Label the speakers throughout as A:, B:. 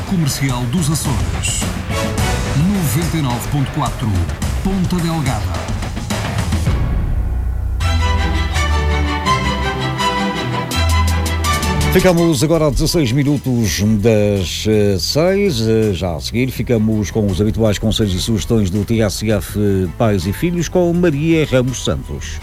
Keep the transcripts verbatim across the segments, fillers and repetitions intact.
A: Comercial dos Açores. noventa e nove ponto quatro Ponta Delgada.
B: Ficamos agora a dezasseis minutos das seis. Já a seguir ficamos com os habituais conselhos e sugestões do T S F Pais e Filhos com Maria Ramos Santos.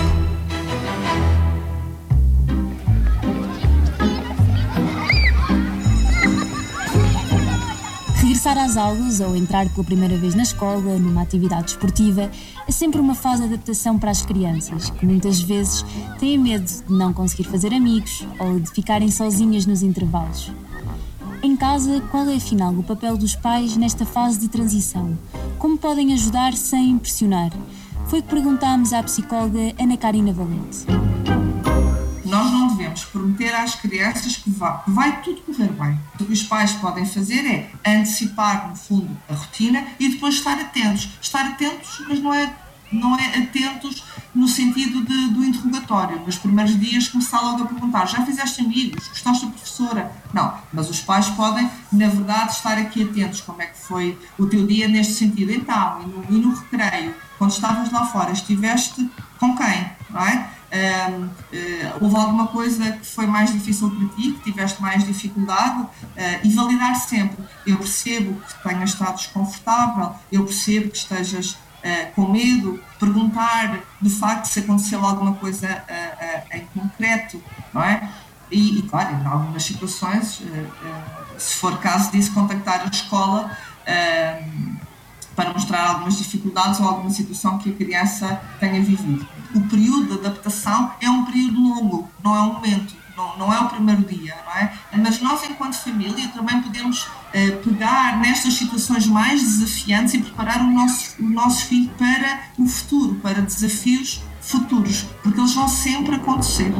C: Regressar às aulas ou entrar pela primeira vez na escola, numa atividade esportiva, é sempre uma fase de adaptação para as crianças, que muitas vezes têm medo de não conseguir fazer amigos ou de ficarem sozinhas nos intervalos. Em casa, qual é afinal o papel dos pais nesta fase de transição? Como podem ajudar sem pressionar? Foi o que perguntámos à psicóloga Ana Karina Valente.
D: Nós não devemos prometer às crianças que vai, que vai tudo correr bem. O que os pais podem fazer é antecipar, no fundo, a rotina e depois estar atentos. Estar atentos, mas não é, não é atentos no sentido de, do interrogatório. Nos primeiros dias começar logo a perguntar: já fizeste amigos? Gostaste da professora? Não, mas os pais podem, na verdade, estar aqui atentos. Como é que foi o teu dia neste sentido? Então, e no, e no recreio, quando estavas lá fora, estiveste com quem? Não é? Um, uh, houve alguma coisa que foi mais difícil para ti, que tiveste mais dificuldade, uh, e validar sempre. Eu percebo que tenhas estado desconfortável, eu percebo que estejas uh, com medo, perguntar de facto se aconteceu alguma coisa uh, uh, em concreto, não é? E, e claro, em algumas situações, uh, uh, se for caso disso, contactar a escola uh, para mostrar algumas dificuldades ou alguma situação que a criança tenha vivido. O período de adaptação é um período longo, não é um momento, não, não é o primeiro dia, não é? Mas nós, enquanto família, também podemos uh, pegar nestas situações mais desafiantes e preparar o nosso, o nosso filho para o futuro, para desafios futuros, porque eles vão sempre acontecer.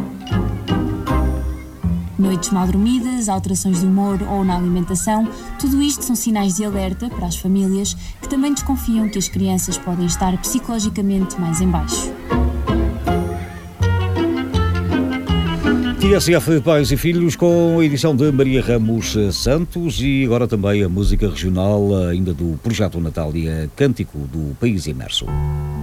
C: Noites mal dormidas, alterações de humor ou na alimentação, tudo isto são sinais de alerta para as famílias que também desconfiam que as crianças podem estar psicologicamente mais em baixo.
B: T S F Pais e Filhos com a edição de Maria Ramos Santos e agora também a música regional ainda do Projeto Natália, Cântico do País Imerso.